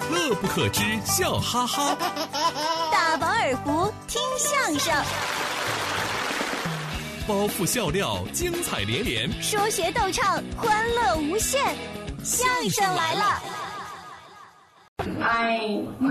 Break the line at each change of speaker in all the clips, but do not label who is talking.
乐不可支，笑哈哈。
大饱耳福，听相声。
包袱笑料，精彩连连；
说学逗唱，欢乐无限。相声来了！
哎，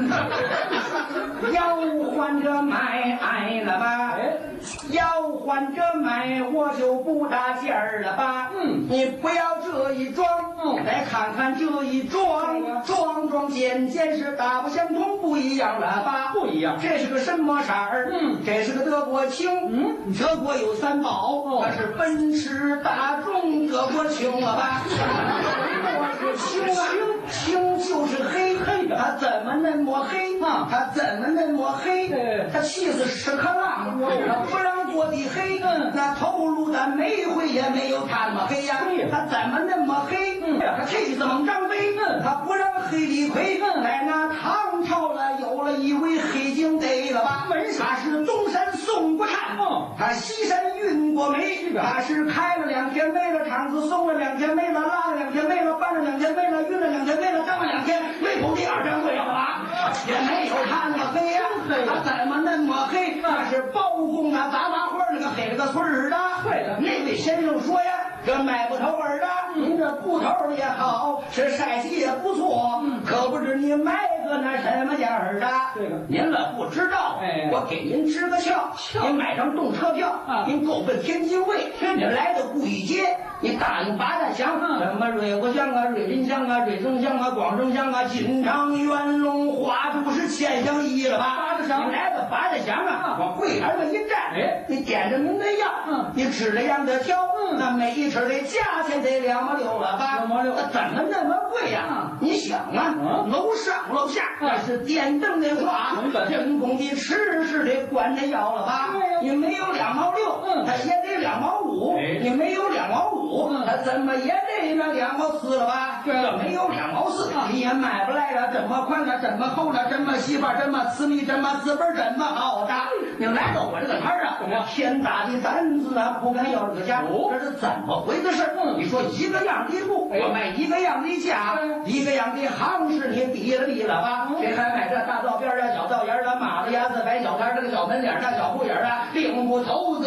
要换着买了吧？要换着买，我就不搭劲儿了吧？你不要这一装，来看看这一装，装件是大不相同，不一样了吧？不一样，这是个什么色儿？这是个德国青。德国有三宝，它是奔驰、大众、德国青了吧？我是青啊，青就是黑。他怎么那么黑？他怎么那么黑？他气死屎壳郎，他不让做的黑。那头颅的煤灰也没有他那么黑呀。他怎么那么黑？他气死猛张飞，他不让黑李逵。在那唐朝了，有了一位黑警逮了吧？他是东山送过炭，他西山运过煤，他是开了2天煤了，厂子送了2天煤了，拉了2天煤了，搬了2天煤了，运了2天煤了，当了2天煤口第2天会了吧？也没有他那么黑呀，他怎么那么黑？他是包公啊，杂花花那个黑了个村儿的。对了，那位先生说呀，这卖不头儿的，您这布头也好，是晒洗也不错，可不知你买个那什么价儿的？这个您了不知道，我给您支个窍，您买张动车票，您够奔天津卫，你来到顾义街，你打听八大乡，什么瑞国乡啊、瑞林乡啊、瑞城乡啊、广州乡啊、金昌、元龙、花都是千乡一了吧？你来到八大乡啊，往柜台上一站，你点着您的样，你指着样的挑，那每一尺的价钱得2毛6了吧？2毛6，怎么那么贵呀？你想啊，楼上楼下那是电灯的话，人工的吃是得管着要了吧？你没有2毛6，他也得2毛5，你没有2毛5，他怎么也得那2毛4了吧？这没有2毛4，你也买不来了，这么宽了，这么厚了，这么细吧，这么私密，这么资本，这么好的，你来到我这个摊儿啊，天大的胆子啊，不敢要这个价，这是怎么回事？你说一个样的布，我卖一个样的价，一个样的行市，你低了吧？谁还买这大道边啊、小道沿啊、马路牙子、白小摊这个小门脸啊、小铺眼啊、并不头子。